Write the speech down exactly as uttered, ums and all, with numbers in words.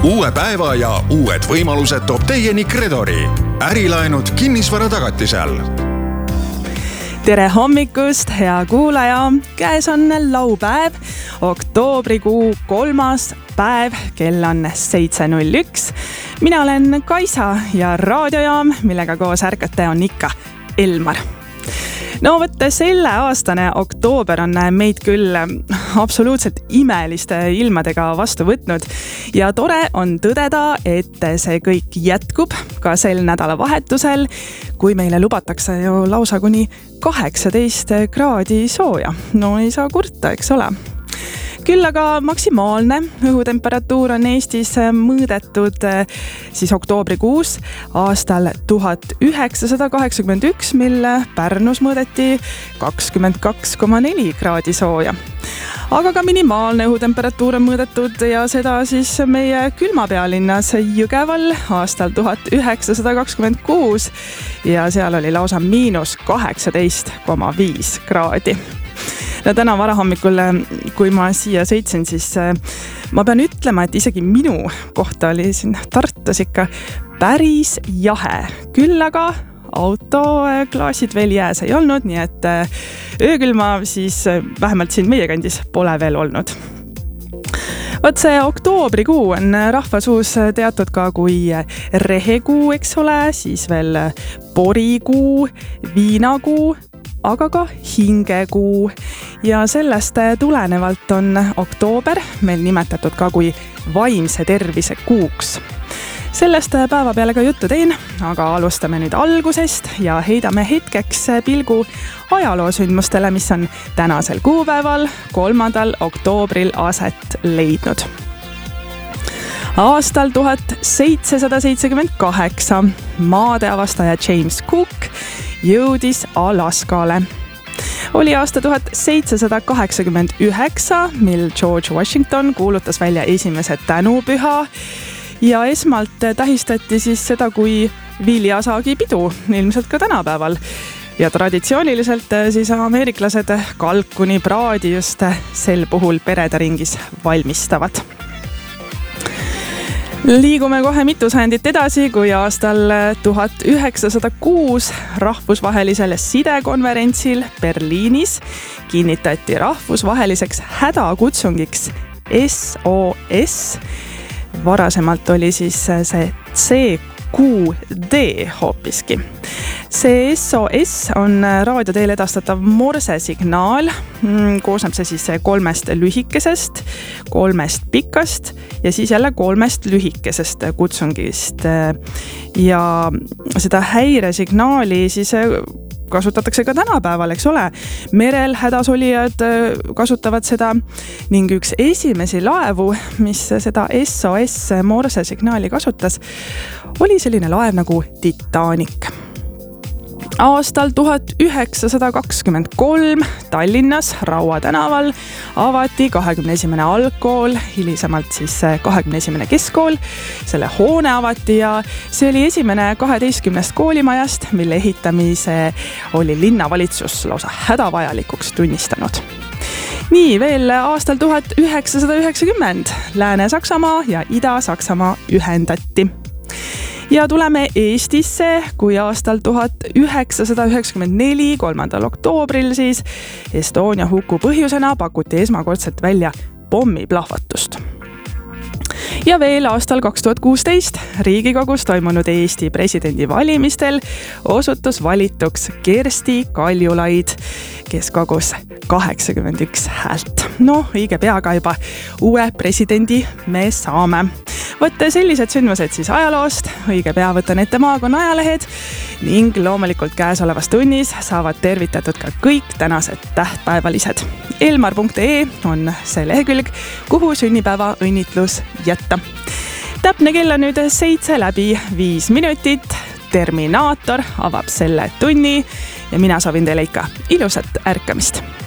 uue päeva ja uued võimalused toob teieni Credori. Ärilaenud kinnisvara tagatisel. Tere hommikust, hea kuulaja! Käes on laupäev, oktoobrikuu kolmas päev, kell on seitse null üks. Mina olen Kaisa ja raadiojaam, millega koos ärkate, on ikka Elmar. No võtte selle aastane oktoober on meid küll absoluutselt imeliste ilmadega vastu võtnud ja tore on tõdeda, et see kõik jätkub ka sel nädalavahetusel, kui meile lubatakse ju lausa kuni kaheksateist kraadi sooja. No ei saa kurta, eks ole. Küll aga maksimaalne õhutemperatuur on Eestis mõõdetud siis oktoobrikuus aastal tuhat üheksasada kaheksakümmend üks, mille Pärnus mõõdeti kakskümmend kaks koma neli kraadi sooja. Aga ka minimaalne õhutemperatuur on mõõdetud ja seda siis meie külmapealinnas Jõgeval aastal tuhat üheksasada kakskümmend kuus ja seal oli lausa miinus kaheksateist koma viis kraadi. No täna varahommikul, kui ma siia sõitsin, siis ma pean ütlema, et isegi minu kohta oli siin Tartus ikka päris jahe. Küll aga autoklaasid veel jääs ei olnud, nii et öökülma siis vähemalt siin meie kandis pole veel olnud. Võt see oktoobrikuu on rahvasuus teatud ka kui rehekuu, eks ole, siis veel porikuu, viinakuu, aga ka hingekuu ja sellest tulenevalt on oktoober meil nimetatud ka kui vaimse tervise kuuks. Sellest päeva peale ka juttu teen, aga alustame nüüd algusest ja heidame hetkeks pilgu ajaloosündmustele, mis on tänasel kuupäeval, kolmandal oktoobril aset leidnud. Aastal tuhat seitsesada seitsekümmend kaheksa maadeavastaja James Cook jõudis Alaskale. Oli aasta tuhat seitsesada kaheksakümmend üheksa, mil George Washington kuulutas välja esimese tänupüha ja esmalt tähistati siis seda kui viljasaagi pidu, ilmselt ka tänapäeval. Ja traditsiooniliselt siis ameeriklased kalkuni praadi just sel puhul perede ringis valmistavad. Liigume kohe mitu sajandit edasi, kui aastal tuhat üheksasada kuus rahvusvahelisel sidekonverentsil Berliinis kinnitati rahvusvaheliseks hädakutsungiks S O S. Varasemalt oli siis see C Q D hoopiski. See S O S on raadioteel edastatav morsesignaal, koosneb see siis kolmest lühikesest, kolmest pikast ja siis jälle kolmest lühikesest kutsungist. Ja seda häiresignaali siis kasutatakse ka tänapäeval, eks ole. Merel hädasolijad kasutavad seda ning üks esimesi laevu, mis seda S O S morsesignaali kasutas, oli selline laev nagu Titanic. Aastal tuhat üheksasada kakskümmend kolm Tallinnas Raua tänaval avati kahekümne esimene algkool, hilisemalt siis kahekümne esimene keskkool. Selle hoone avati ja see oli esimene kaheteistkümnest koolimajast, mille ehitamise oli linnavalitsus lausa hädavajalikuks tunnistanud. Nii, veel aastal tuhat üheksasada üheksakümmend Lääne-Saksamaa ja Ida-Saksamaa ühendati. Ja tuleme Eestisse, kui aastal tuhat üheksasada üheksakümmend neli, kolmandal oktoobril siis Estonia huku põhjusena pakuti esmakordselt välja pommiplahvatust. Ja veel aastal kaks tuhat kuusteist Riigikogus toimunud Eesti presidendi valimistel osutus valituks Kersti Kaljulaid, kes kogus kaheksakümmend üks häält. No, õige peaga juba uue presidendi me saame. Võtte sellised sündmused siis ajaloost, õige pea võtan ette maakonna ajalehed ning loomulikult käesolevas tunnis saavad tervitatud ka kõik tänased tähtpäevalised. elmar punkt ee on see lehekülg, kuhu sünnipäeva õnnitlus jätta. Täpne kell on nüüd seitse läbi viis minutit. Terminaator avab selle tunni ja mina soovin teile ikka ilusat ärkamist.